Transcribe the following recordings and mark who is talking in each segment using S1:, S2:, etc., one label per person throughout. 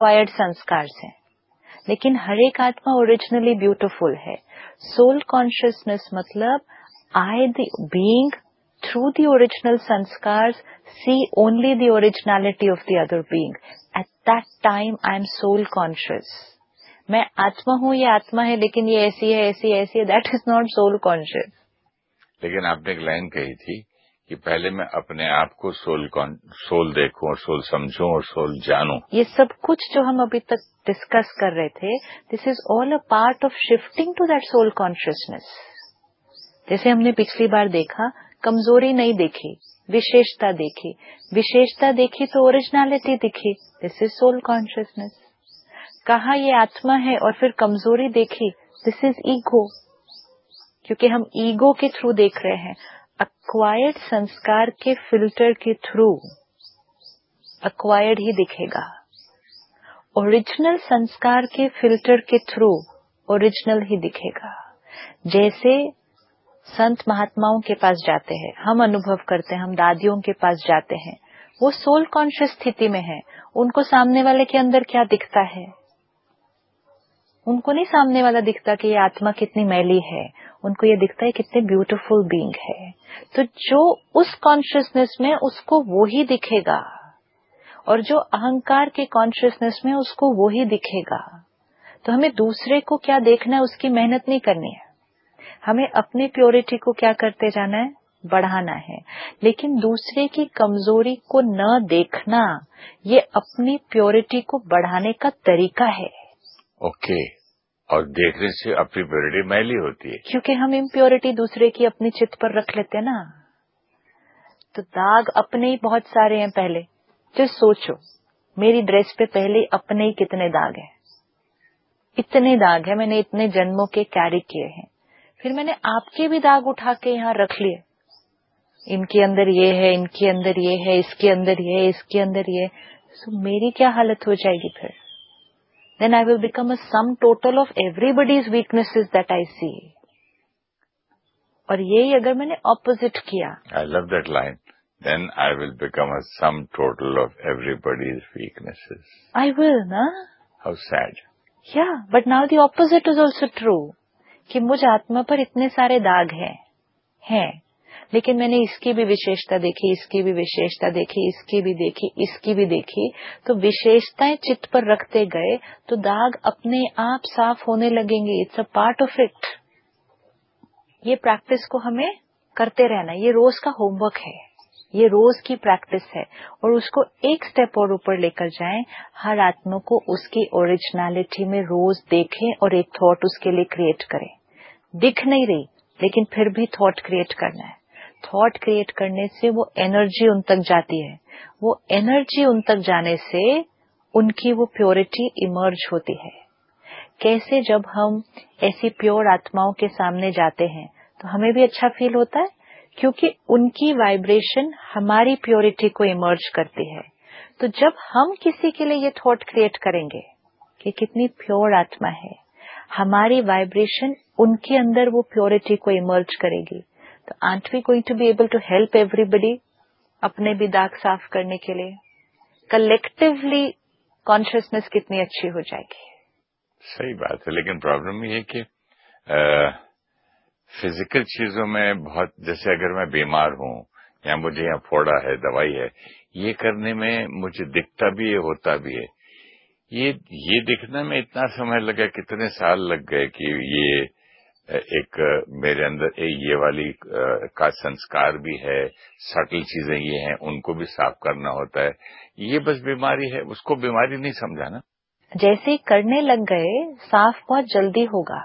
S1: Acquired संस्कार से, लेकिन हर एक आत्मा ओरिजिनली ब्यूटीफुल है। सोल कॉन्शियसनेस मतलब I the being through the original संस्कार्स C only the originality of the other being. At that time I am soul conscious. मैं आत्मा हूँ, ये आत्मा है, लेकिन ये ऐसी है, ऐसी ऐसी है, that is not soul conscious.
S2: लेकिन आपने एक लाइन कही थी कि पहले मैं अपने आप को सोल देखूं और सोल समझूं और सोल जानूं।
S1: ये सब कुछ जो हम अभी तक डिस्कस कर रहे थे, this is all a part of shifting to that soul consciousness. जैसे हमने पिछली बार देखा, कमजोरी नहीं देखी, विशेषता देखी, विशेषता देखी तो ओरिजिनलिटी दिखी, दिस इज सोल कॉन्शियसनेस। कहा ये आत्मा है और फिर कमजोरी देखी, दिस इज ईगो, क्योंकि हम ईगो के थ्रू देख रहे हैं। अक्वायर्ड संस्कार के फिल्टर के थ्रू अक्वायर्ड ही दिखेगा, ओरिजिनल संस्कार के फिल्टर के थ्रू ओरिजिनल ही दिखेगा। जैसे संत महात्माओं के पास जाते हैं, हम अनुभव करते हैं, हम दादियों के पास जाते हैं, वो सोल कॉन्शियस स्थिति में है। उनको सामने वाले के अंदर क्या दिखता है? उनको नहीं सामने वाला दिखता कि ये आत्मा कितनी मैली है, उनको ये दिखता है कितने ब्यूटीफुल बीइंग है। तो जो उस कॉन्शियसनेस में, उसको वो ही दिखेगा, और जो अहंकार के कॉन्शियसनेस में, उसको वो ही दिखेगा। तो हमें दूसरे को क्या देखना है, उसकी मेहनत नहीं करनी है। हमें अपनी प्योरिटी को क्या करते जाना है, बढ़ाना है। लेकिन दूसरे की कमजोरी को न देखना, ये अपनी प्योरिटी को बढ़ाने का तरीका है।
S2: ओके। और देखने से अपनी प्योरिटी मैली होती है,
S1: क्योंकि हम इम्प्योरिटी दूसरे की अपनी चित्त पर रख लेते हैं ना। तो दाग अपने ही बहुत सारे हैं। पहले जो सोचो, मेरी ड्रेस पे पहले अपने ही कितने दाग हैं, इतने दाग है, मैंने इतने जन्मों के कैरी किए हैं। फिर मैंने आपके भी दाग उठा के यहाँ रख लिए, इनके अंदर ये है, इनके अंदर ये है, इसके अंदर ये है, इसके अंदर ये। सो मेरी क्या हालत हो जाएगी फिर? Then I will become a sum total of everybody's weaknesses that I सी। और यही अगर मैंने ऑपोजिट किया,
S2: I love that line, then I will become a sum total of everybody's weaknesses.
S1: I will ना।
S2: How sad.
S1: या but now the opposite is also true, कि मुझ आत्मा पर इतने सारे दाग हैं, लेकिन मैंने इसकी भी विशेषता देखी, इसकी भी विशेषता देखी, इसकी भी देखी, इसकी भी देखी। तो विशेषताएं चित्त पर रखते गए तो दाग अपने आप साफ होने लगेंगे। It's a part of it. ये प्रैक्टिस को हमें करते रहना, ये रोज का होमवर्क है, ये रोज की प्रैक्टिस है। और उसको एक स्टेप और ऊपर लेकर जाएं, हर आत्मा को उसकी ओरिजिनलिटी में रोज देखें और एक थॉट उसके लिए क्रिएट करें। दिख नहीं रही, लेकिन फिर भी थॉट क्रिएट करना है। थॉट क्रिएट करने से वो एनर्जी उन तक जाती है, वो एनर्जी उन तक जाने से उनकी वो प्योरिटी इमर्ज होती है। कैसे? जब हम ऐसी प्योर आत्माओं के सामने जाते हैं तो हमें भी अच्छा फील होता है, क्योंकि उनकी वाइब्रेशन हमारी प्योरिटी को इमर्ज करती है। तो जब हम किसी के लिए ये थॉट क्रिएट करेंगे कि कितनी प्योर आत्मा है, हमारी वाइब्रेशन उनके अंदर वो प्योरिटी को इमर्ज करेगी। तो aren't we going to be able to help everybody अपने भी दाग साफ करने के लिए? कलेक्टिवली कॉन्शियसनेस कितनी अच्छी हो जाएगी।
S2: सही बात है, लेकिन प्रॉब्लम ये है कि फिजिकल चीजों में बहुत, जैसे अगर मैं बीमार हूं या मुझे यहाँ फोड़ा है, दवाई है, ये करने में मुझे दिखता भी है, होता भी है। ये दिखने में इतना समय लगा, कितने साल लग गए कि ये एक मेरे अंदर ये वाली का संस्कार भी है, सटल चीजें ये हैं, उनको भी साफ करना होता है। ये बस बीमारी है, उसको बीमारी नहीं समझा ना।
S1: जैसे ही करने लग गए, साफ बहुत जल्दी होगा।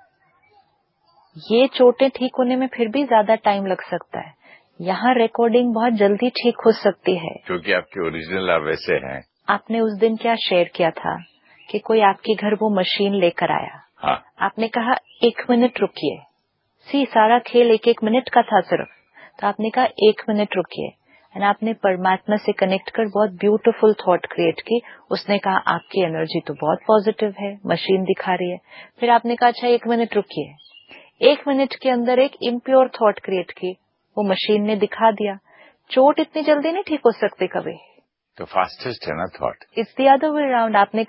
S1: ये चोटें ठीक होने में फिर भी ज्यादा टाइम लग सकता है। यहाँ रिकॉर्डिंग बहुत जल्दी ठीक हो सकती है,
S2: क्योंकि आपके ओरिजिनल आप वैसे हैं।
S1: आपने उस दिन क्या शेयर किया था कि कोई आपके घर वो मशीन लेकर आया।
S2: हाँ,
S1: आपने कहा 1 मिनट रुकिए। सारा खेल 1-1 मिनट का था सिर्फ, तो आपने कहा 1 मिनट रुकिए, एंड आपने परमात्मा से कनेक्ट कर बहुत ब्यूटीफुल थॉट क्रिएट की। उसने कहा आपकी एनर्जी तो बहुत पॉजिटिव है, मशीन दिखा रही है। फिर आपने कहा अच्छा 1 मिनट रुकिए। 1 मिनट के अंदर एक इम्प्योर थॉट क्रिएट की, वो मशीन ने दिखा दिया। चोट इतनी जल्दी नहीं ठीक हो सकती कभी।
S2: तो फास्टेस्ट है ना thought.
S1: It's the other way around. आपने